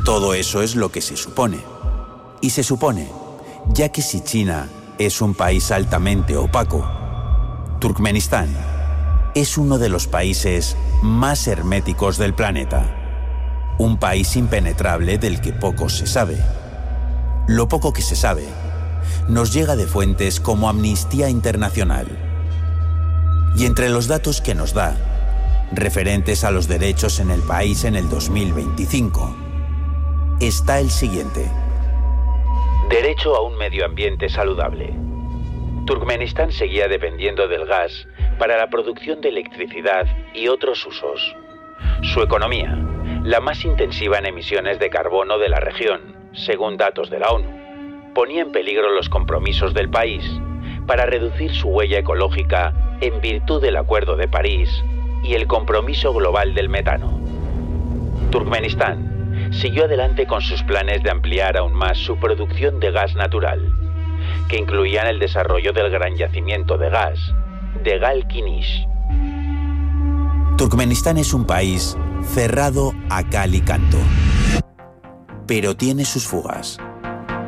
Todo eso es lo que se supone. Y se supone, ya que si China es un país altamente opaco, Turkmenistán es uno de los países más herméticos del planeta. Un país impenetrable del que poco se sabe. Lo poco que se sabe nos llega de fuentes como Amnistía Internacional. Y entre los datos que nos da, referentes a los derechos en el país en el 2025, está el siguiente. Derecho a un medio ambiente saludable. Turkmenistán seguía dependiendo del gas para la producción de electricidad y otros usos. Su economía, la más intensiva en emisiones de carbono de la región, según datos de la ONU, ponía en peligro los compromisos del país para reducir su huella ecológica en virtud del Acuerdo de París y el compromiso global del metano. Turkmenistán siguió adelante con sus planes de ampliar aún más su producción de gas natural, que incluían el desarrollo del gran yacimiento de gas de Gal-Kinish. Turkmenistán es un país cerrado a cal y canto, pero tiene sus fugas.